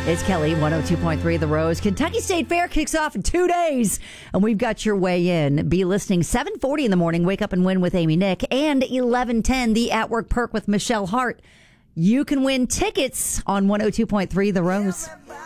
It's Kelly, 102.3 The Rose. Kentucky State Fair kicks off in 2 days, and we've got your way in. Be listening 7:40 in the morning, Wake Up and Win with Amy Nick, and 11:10, the At Work Perk with Michelle Hart. You can win tickets on 102.3 The Rose.